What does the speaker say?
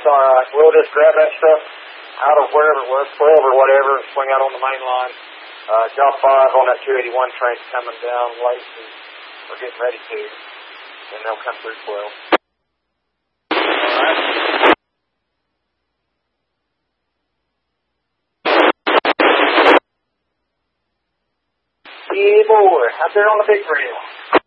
That's all right. We'll just grab that stuff out of wherever it was, 12 or whatever, and swing out on the main line. Job 5 on that 281 train coming down late. We're getting ready to. And they'll come through 12. Yeah, boy, out there on the big rail.